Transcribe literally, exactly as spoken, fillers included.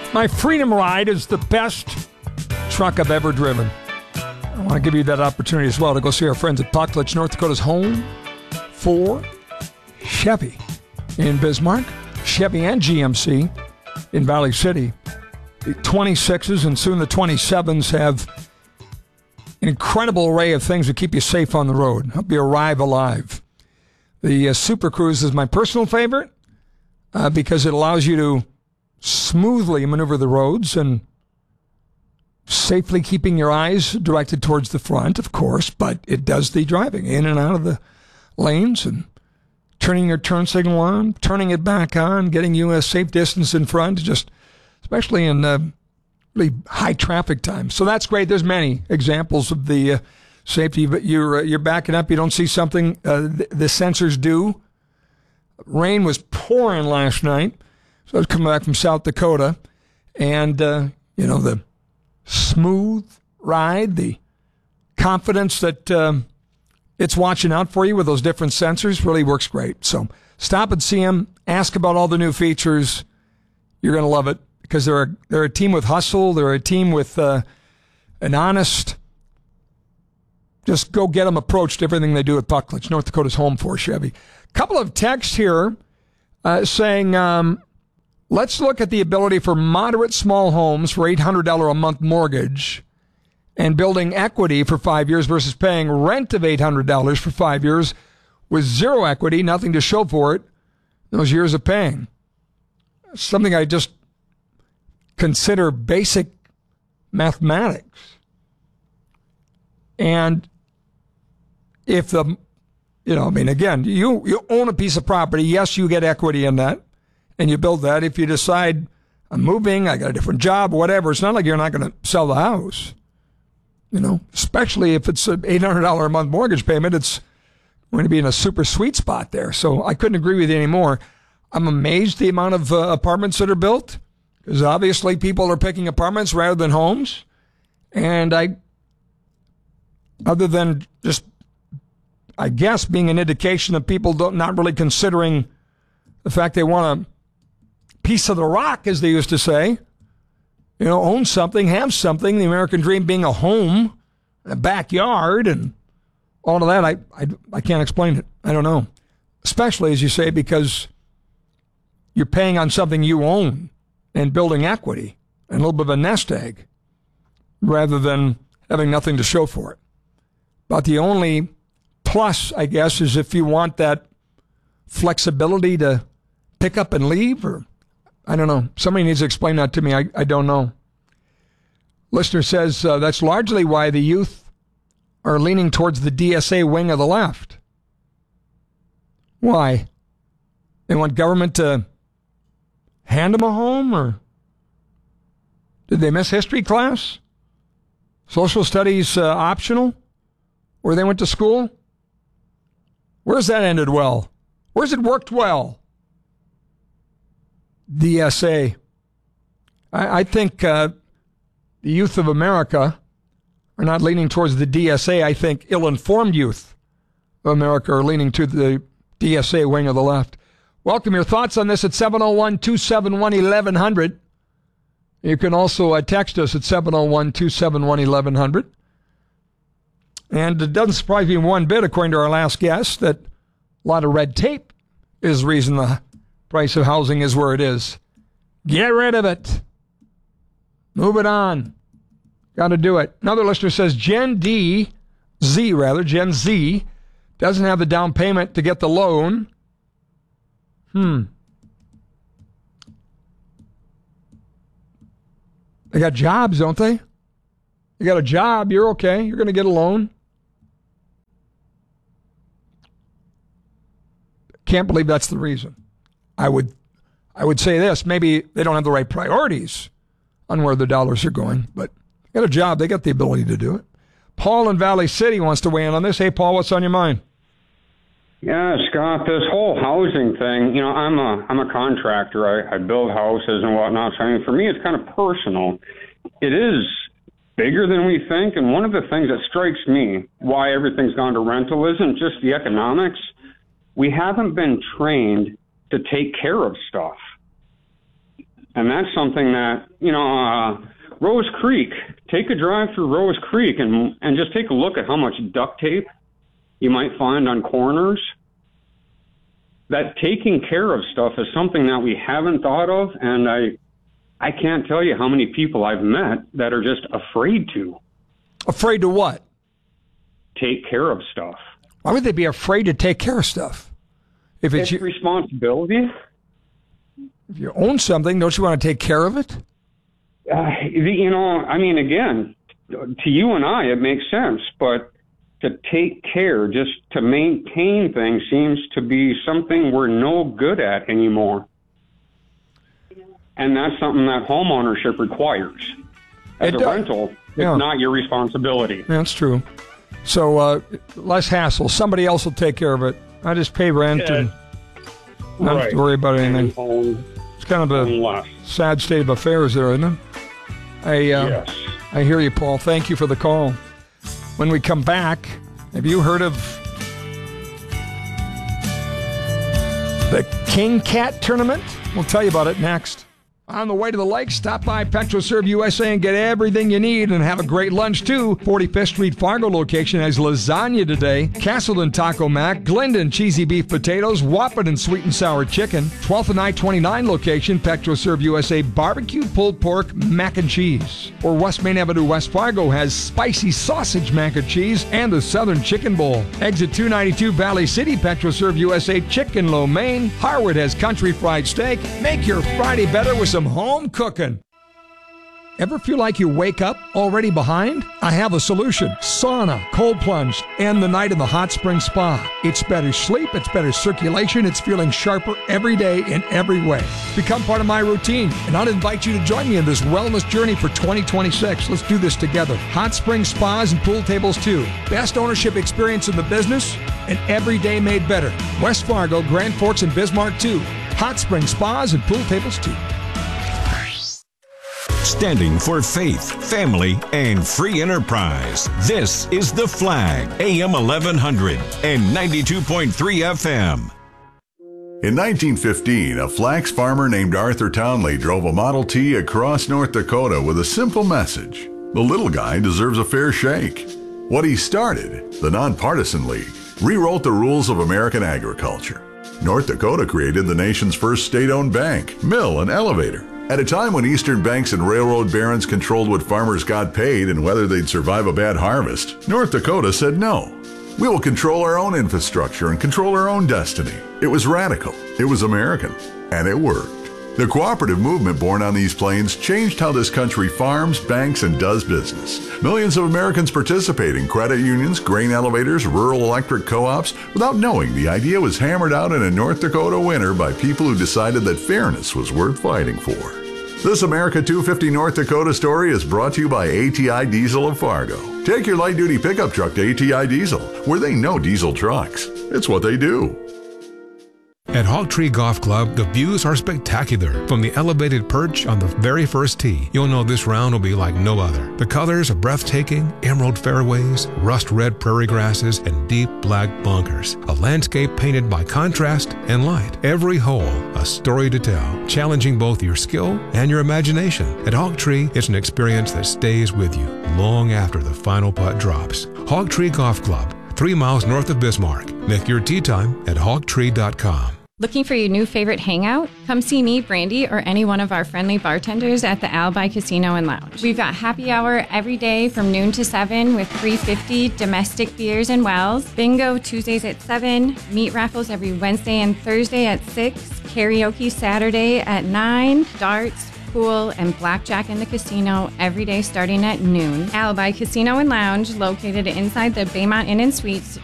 My Freedom Ride is the best truck I've ever driven. I want to give you that opportunity as well to go see our friends at Pucklich, North Dakota's home for Chevy in Bismarck, Chevy and G M C in Valley City. The twenty-sixes and soon the twenty-sevens have an incredible array of things to keep you safe on the road, help you arrive alive. The uh, Super Cruise is my personal favorite uh, because it allows you to smoothly maneuver the roads and safely keeping your eyes directed towards the front, of course, but it does the driving in and out of the lanes and turning your turn signal on, turning it back on, getting you a safe distance in front, just especially in uh, really high traffic times. So that's great. There's many examples of the uh, safety, but you're uh, you're backing up. You don't see something. Uh, the, the sensors do. Rain was pouring last night, so I was coming back from South Dakota, and uh, you know the smooth ride, the confidence that um, it's watching out for you with those different sensors really works great. So stop and see them. Ask about all the new features. You're going to love it because they're a, they're a team with hustle. They're a team with uh, an honest, just go get them approach to everything they do at Pucklich, North Dakota's home for Chevy. A couple of texts here uh, saying, um, let's look at the ability for moderate small homes for eight hundred dollars a month mortgage and building equity for five years versus paying rent of eight hundred dollars for five years with zero equity, nothing to show for it, those years of paying. Something I just consider basic mathematics. And if the, you know, I mean, again, you, you own a piece of property. Yes, you get equity in that. And you build that. If you decide, I'm moving, I got a different job, whatever, it's not like you're not going to sell the house. You know, especially if it's an eight hundred dollars a month mortgage payment, it's going to be in a super sweet spot there. So I couldn't agree with you anymore. I'm amazed the amount of uh, apartments that are built because obviously people are picking apartments rather than homes. And I, other than just, I guess, being an indication of people don't, not really considering the fact they want a piece of the rock, as they used to say, you know, own something, have something, the American dream being a home, a backyard, and all of that. I, I, I can't explain it. I don't know. Especially, as you say, because you're paying on something you own and building equity and a little bit of a nest egg rather than having nothing to show for it. But the only plus, I guess, is if you want that flexibility to pick up and leave, or I don't know. Somebody needs to explain that to me. I, I don't know. Listener says uh, that's largely why the youth are leaning towards the D S A wing of the left. Why? They want government to hand them a home, or did they miss history class? Social studies uh, optional? Where they went to school? Where's that ended well? Where's it worked well? D S A. I, I think uh, the youth of America are not leaning towards the D S A. I think ill-informed youth of America are leaning to the D S A wing of the left. Welcome your thoughts on this at seven oh one, two seven one, eleven hundred. You can also uh, text us at seven oh one, two seven one, eleven hundred. And it doesn't surprise me one bit, according to our last guest, that a lot of red tape is the reason the price of housing is where it is. Get rid of it. Move it on. Got to do it. Another listener says Gen D, Z rather, Gen Z, doesn't have the down payment to get the loan. Hmm. They got jobs, don't they? You got a job, you're okay. You're going to get a loan. Can't believe that's the reason. I would I would say this, maybe they don't have the right priorities on where the dollars are going, but they got a job, they got the ability to do it. Paul in Valley City wants to weigh in on this. Hey, Paul, what's on your mind? Yeah, Scott, this whole housing thing, you know, I'm a I'm a contractor. I, I build houses and whatnot. So, I mean, for me, it's kind of personal. It is bigger than we think, and one of the things that strikes me why everything's gone to rental isn't just the economics. We haven't been trained to take care of stuff. And that's something that, you know, uh, Rose Creek, take a drive through Rose Creek and and just take a look at how much duct tape you might find on corners. That taking care of stuff is something that we haven't thought of, and I I can't tell you how many people I've met that are just afraid to. Afraid to what? Take care of stuff. Why would they be afraid to take care of stuff? If it's, It's your, responsibility. if you own something, don't you want to take care of it? Uh, you know, I mean, again, to you and I, it makes sense, but to take care, just to maintain things, seems to be something we're no good at anymore. And that's something that home ownership requires. As It a does. rental, it's Yeah. not your responsibility. That's true. So uh, less hassle. Somebody else will take care of it. I just pay rent Yeah. and not Right. have to worry about anything. And own, It's kind of a own less. sad state of affairs there, isn't it? I, uh, Yes. I hear you, Paul. Thank you for the call. When we come back, have you heard of the King Cat Tournament? We'll tell you about it next. On the way to the lake, stop by PetroServe U S A and get everything you need and have a great lunch, too. forty-fifth Street Fargo location has lasagna today, Castleton Taco Mac, Glendon Cheesy Beef Potatoes, Wahpeton Sweet and Sour Chicken, twelfth and I twenty-nine location, PetroServe U S A Barbecue Pulled Pork Mac and Cheese. Or West Main Avenue, West Fargo has Spicy Sausage Mac and Cheese and the Southern Chicken Bowl. Exit two ninety-two Valley City, PetroServe U S A Chicken Lo Mein. Harwood has Country Fried Steak. Make your Friday better with some home cooking. Ever feel like you wake up already behind? I have a solution. Sauna, cold plunge, and the night in the hot spring spa. It's better sleep, it's better circulation, it's feeling sharper every day in every way. Become part of my routine, and I'll invite you to join me in this wellness journey for twenty twenty-six. Let's do this together. Hot spring spas and pool tables too. Best ownership experience in the business, and every day made better. West Fargo, Grand Forks, and Bismarck too. Hot spring spas and pool tables too. Standing for faith, family, and free enterprise. This is The Flag, A M eleven hundred and ninety-two point three F M. In nineteen fifteen, a flax farmer named Arthur Townley drove a Model T across North Dakota with a simple message: the little guy deserves a fair shake. What he started, the Nonpartisan League, rewrote the rules of American agriculture. North Dakota created the nation's first state-owned bank, mill, and elevator. At a time when Eastern banks and railroad barons controlled what farmers got paid and whether they'd survive a bad harvest, North Dakota said no. We will control our own infrastructure and control our own destiny. It was radical, it was American, and it worked. The cooperative movement born on these plains changed how this country farms, banks, and does business. Millions of Americans participate in credit unions, grain elevators, rural electric co-ops, without knowing the idea was hammered out in a North Dakota winter by people who decided that fairness was worth fighting for. This America two fifty North Dakota story is brought to you by A T I Diesel of Fargo. Take your light-duty pickup truck to A T I Diesel, where they know diesel trucks. It's what they do. At Hog Tree Golf Club, the views are spectacular. From the elevated perch on the very first tee, you'll know this round will be like no other. The colors are breathtaking: emerald fairways, rust-red prairie grasses, and deep black bunkers. A landscape painted by contrast and light. Every hole, a story to tell, challenging both your skill and your imagination. At Hog Tree, it's an experience that stays with you long after the final putt drops. Hog Tree Golf Club, three miles north of Bismarck. Make your tee time at hog tree dot com. Looking for your new favorite hangout? Come see me, Brandy, or any one of our friendly bartenders at the Alibi Casino and Lounge. We've got happy hour every day from noon to seven with three fifty domestic beers and wells. Bingo Tuesdays at seven. Meat raffles every Wednesday and Thursday at six. Karaoke Saturday at nine. Darts, pool, and blackjack in the casino every day starting at noon. Alibi Casino and Lounge, located inside the Baymont Inn and Suites,